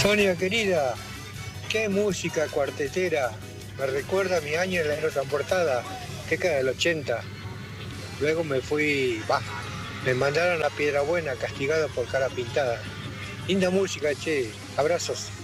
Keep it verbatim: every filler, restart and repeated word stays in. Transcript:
Sonia querida, qué música cuartetera. Me recuerda a mi año en la aerotransportada, década del ochenta. Luego me fui, bah, me mandaron a Piedrabuena, castigado por cara pintada. Linda música, che. Abrazos.